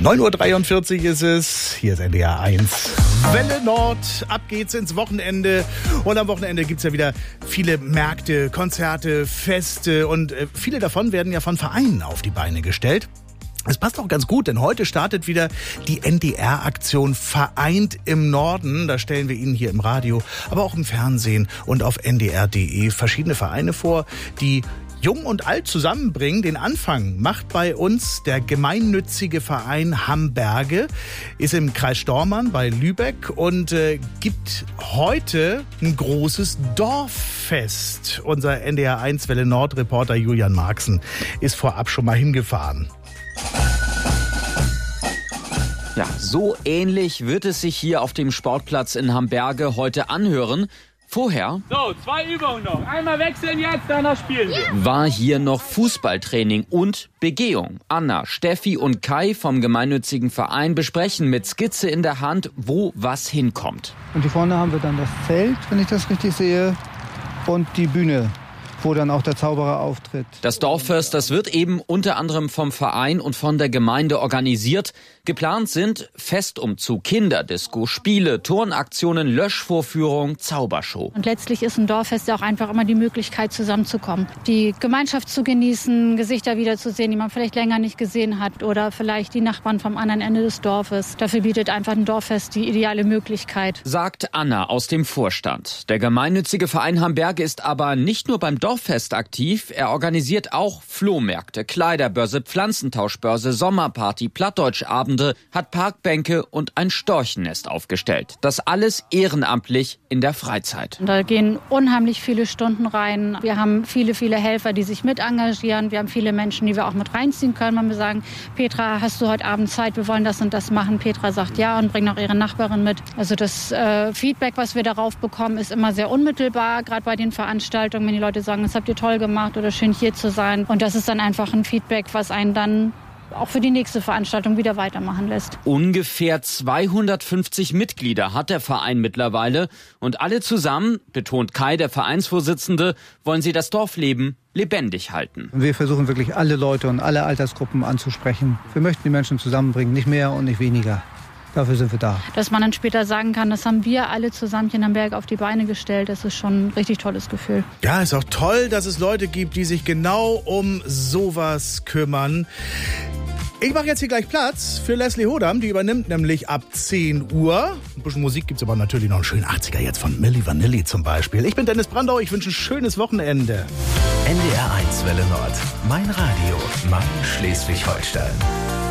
9:43 Uhr ist es. Hier ist NDR 1. Welle Nord. Ab geht's ins Wochenende. Und am Wochenende gibt's ja wieder viele Märkte, Konzerte, Feste. Und viele davon werden ja von Vereinen auf die Beine gestellt. Es passt auch ganz gut, denn heute startet wieder die NDR-Aktion Vereint im Norden. Da stellen wir Ihnen hier im Radio, aber auch im Fernsehen und auf ndr.de verschiedene Vereine vor, die Jung und Alt zusammenbringen. Den Anfang macht bei uns der gemeinnützige Verein Hamberge, ist im Kreis Stormarn bei Lübeck und gibt heute ein großes Dorffest. Unser NDR 1 Welle Nord Reporter Julian Marxen ist vorab schon mal hingefahren. Ja, so ähnlich wird es sich hier auf dem Sportplatz in Hamberge heute anhören. Vorher so, 2 Übungen noch. Einmal wechseln jetzt, danach spielen wir. War hier noch Fußballtraining und Begehung. Anna, Steffi und Kai vom gemeinnützigen Verein besprechen mit Skizze in der Hand, wo was hinkommt. Und hier vorne haben wir dann das Zelt, wenn ich das richtig sehe, und die Bühne, wo dann auch der Zauberer auftritt. Das Dorffest, das wird eben unter anderem vom Verein und von der Gemeinde organisiert. Geplant sind Festumzug, Kinderdisco, Spiele, Turnaktionen, Löschvorführung, Zaubershow. Und letztlich ist ein Dorffest ja auch einfach immer die Möglichkeit, zusammenzukommen. Die Gemeinschaft zu genießen, Gesichter wiederzusehen, die man vielleicht länger nicht gesehen hat, oder vielleicht die Nachbarn vom anderen Ende des Dorfes. Dafür bietet einfach ein Dorffest die ideale Möglichkeit. Sagt Anna aus dem Vorstand. Der gemeinnützige Verein Hamberge ist aber nicht nur beim Dorffest aktiv. Er organisiert auch Flohmärkte, Kleiderbörse, Pflanzentauschbörse, Sommerparty, Plattdeutschabende, hat Parkbänke und ein Storchennest aufgestellt. Das alles ehrenamtlich in der Freizeit. Da gehen unheimlich viele Stunden rein. Wir haben viele, viele Helfer, die sich mit engagieren. Wir haben viele Menschen, die wir auch mit reinziehen können. Wenn wir sagen, Petra, hast du heute Abend Zeit? Wir wollen das und das machen. Petra sagt ja und bringt auch ihre Nachbarin mit. Also das Feedback, was wir darauf bekommen, ist immer sehr unmittelbar, gerade bei den Veranstaltungen, wenn die Leute sagen, das habt ihr toll gemacht oder schön hier zu sein. Und das ist dann einfach ein Feedback, was einen dann auch für die nächste Veranstaltung wieder weitermachen lässt. Ungefähr 250 Mitglieder hat der Verein mittlerweile. Und alle zusammen, betont Kai, der Vereinsvorsitzende, wollen sie das Dorfleben lebendig halten. Wir versuchen wirklich alle Leute und alle Altersgruppen anzusprechen. Wir möchten die Menschen zusammenbringen, nicht mehr und nicht weniger. Dafür sind wir da. Dass man dann später sagen kann, das haben wir alle zusammen hier in Hamberg auf die Beine gestellt, das ist schon ein richtig tolles Gefühl. Ja, ist auch toll, dass es Leute gibt, die sich genau um sowas kümmern. Ich mache jetzt hier gleich Platz für Leslie Hodam, die übernimmt nämlich ab 10 Uhr. Ein bisschen Musik gibt's aber natürlich noch einen schönen 80er jetzt von Milli Vanilli zum Beispiel. Ich bin Dennis Brandau, ich wünsche ein schönes Wochenende. NDR 1 Welle Nord, mein Radio, mein Schleswig-Holstein.